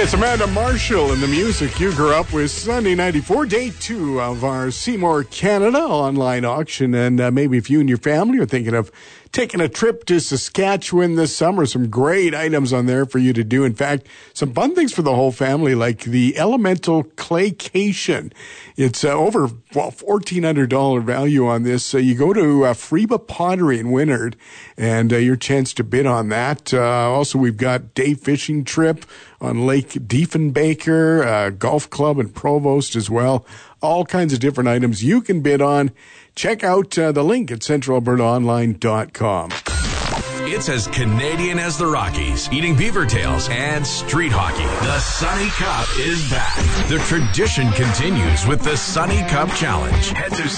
It's Amanda Marshall and the music you grew up with. Sunday 94, day 2 of our Seymour Canada online auction. And maybe if you and your family are thinking of taking a trip to Saskatchewan this summer, some great items on there for you to do. In fact, some fun things for the whole family, like the Elemental Claycation. It's over $1,400 value on this. You go to Freeba Pottery in Winnard, and your chance to bid on that. Also, we've got day fishing trip on Lake Diefenbaker, golf club in Provost as well. All kinds of different items you can bid on. Check out the link at centralalbertaonline.com. It's as Canadian as the Rockies, eating beaver tails and street hockey. The Sunny Cup is back. The tradition continues with the Sunny Cup Challenge. Head to